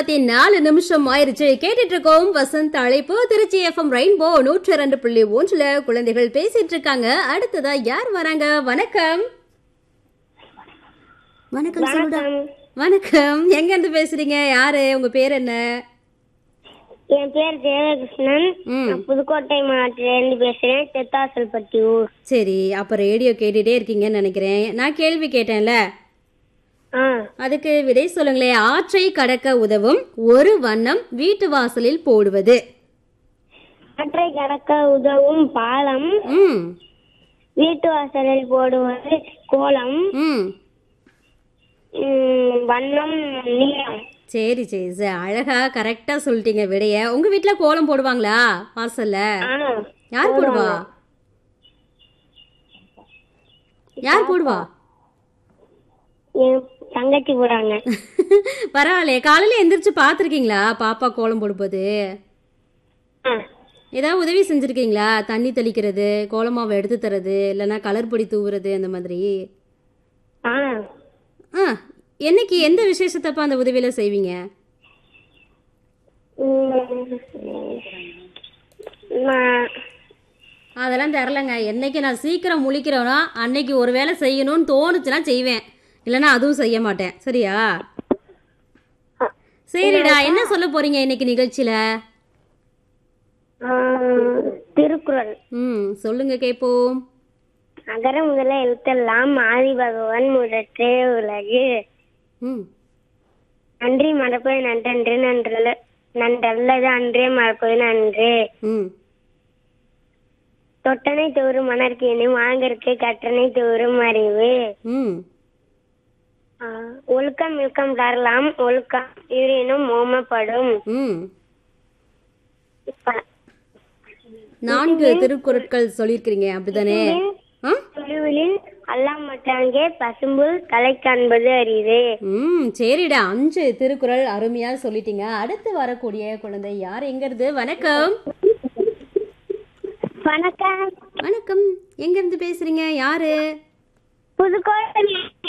8:34 ஆயிருச்சு. கேட்டுட்டு இருக்கோம் வசந்த் அழைப்பு. திருச்சி எஃப்எம் ரெயின்போ 102.1 குழந்தைகள் பேசிட்டு இருக்காங்க. அடுத்ததா யார் வராங்க? வணக்கம். வணக்கம் சொல்லுடா. வணக்கம். எங்க இருந்து பேசுறீங்க? யாரு? உங்க பேர் என்ன? என் பேர் ஜெயகிருஷ்ணன். புதுக்கோட்டை மாவட்டத்திலிருந்து பேசுறேன். தெத்தாசல்பட்டி ஊர். சரி, அப்ப ரேடியோ கேட்டுட்டே இருக்கீங்கன்னு நினைக்கிறேன். நான் கேள்வி கேட்டேன்ல, அதுக்கு விடை சொல்லுங்களேன். ஆற்றை கடக்க உதவும் ஒரு வண்ணம் வீட்டு வாசலில் போடுவது. ஆற்றை கடக்க உதவும் பாலம், வீட்டு வாசலில் போடுவது கோலம், வண்ணம் நீளம். சரி சரி சரி, அழகா கரெக்டா சொல்லிட்டீங்க விடைய. உங்க வீட்டுல கோலம் போடுவாங்களா வாசல்ல? யார் போடுவா? யார் போடுவா? தங்கச்சி போறாங்க. பரவாயில்லையே. காலையில எந்திரிச்சு பாத்திருக்கீங்களா பாப்பா கோலம் போடும்போது? ஏதாவது உதவி செஞ்சிருக்கீங்களா? தண்ணி தெளிக்கிறது, கோலமாவை எடுத்து தரது, இல்லைன்னா கலர் பொடி தூவுறது, அந்த மாதிரி. என்னைக்கு எந்த விசேஷத்தப்ப அந்த உதவியில செய்வீங்க? அதெல்லாம் தரலங்க. என்னைக்கு நான் சீக்கிரம் முழிக்கிறேனோ அன்னைக்கு ஒரு வேலை செய்யணும்னு தோணுச்சுன்னா செய்வேன், இல்லைன்னா அதுவும் செய்ய மாட்டேன். சரியா? சரிடா, என்ன சொல்ல போறீங்க இன்னைக்கு நிகழ்ச்சியில? திருக்குறள். சொல்லுங்க கேப்போம். அகர முதல எழுத்தெல்லாம் ஆதி பகவான் முதற்றே உலகு. நன்றி மறப்பது நன்றன்று நன்றல்லது அன்றே மறப்பது நன்றே. தொட்டனை தோறும் மணற்கேணி வாங்கற்கு கற்றனை தோறும் அறிவு. ஒழுக்கம் இழுக்கம் தரலாம் ஒழுக்கம் இவரினும் மோமப்படும். 4 திருக்குறட்கள் சொல்லிருக்கீங்க, அப்படித்தானே? அல்லாம் மற்றாங்கே பசும்புல் தலை காண்பது அரிது. சரிடா, 5 திருக்குறள் அருமையா சொல்லிட்டீங்க. அடுத்து வரக்கூடிய குழந்தை யார்? எங்க இருந்து? வணக்கம். வணக்கம். வணக்கம். எங்க இருந்து பேசுறீங்க? யாரு? புதுக்கோட்டை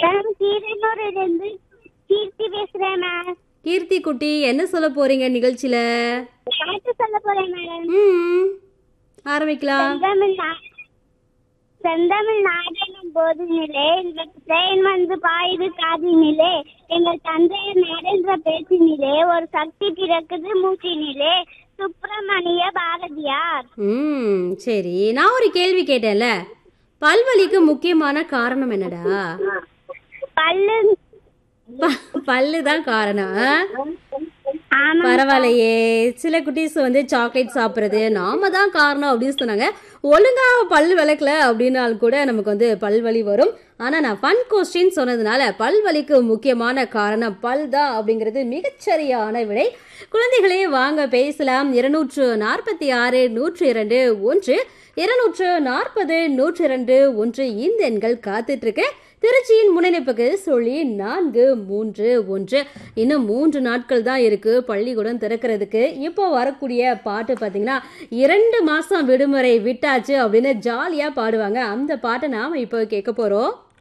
கீர்த்தி பேசுறேன். கீர்த்தி குட்டி, என்ன சொல்ல போறீங்க நிகழ்ச்சியில? சொல்ல போறேன் மேடம். ஆரம்பிக்கலாம். செந்தமிழ் நாடெனும் போதினிலே எங்களுக்கு தேன் வந்து பாயுது காதினிலே, எங்கள் தந்தையர் நாடென்ற பேச்சினிலே ஒரு சக்தி பிறக்குது மூச்சினிலே. சுப்பிரமணிய பாரதியார். சரி, நான் ஒரு கேள்வி கேட்டேன்ல, பல்வலிக்கு முக்கியமான காரணம் என்னடா? பல்லுதான் காரணம். பரவாயில்லையே. சில குட்டீஸ் வந்து சாக்லேட் சாப்பிட்றது நாம தான் காரணம் அப்படின்னு சொன்னாங்க. ஒழுங்கா பல் விளக்கல அப்படின்னாலும் கூட நமக்கு வந்து பல்வலி வரும். ஆனா நான் ஃபன் கொஸ்டின் சொன்னதுனால பல்வலிக்கு முக்கியமான காரணம் பல் தான் அப்படிங்கிறது மிகச்சரியான விடை. குழந்தைகளே, வாங்க பேசலாம். 246 102 1 240 102 1 இந்த எண்கள் காத்துட்டு இருக்கு. திருச்சியின் முன்னெடுப்புக்கு சொல்லி 431. இன்னும் 3 நாட்கள் தான் இருக்கு பள்ளிக்கூடம் திறக்கிறதுக்கு. இப்போ வரக்கூடிய பாட்டு பார்த்தீங்கன்னா 2 மாசம் விடுமுறை விட்டாச்சு அப்படின்னு ஜாலியா பாடுவாங்க. அந்த பாட்டை நாம இப்போ கேட்க போறோம்.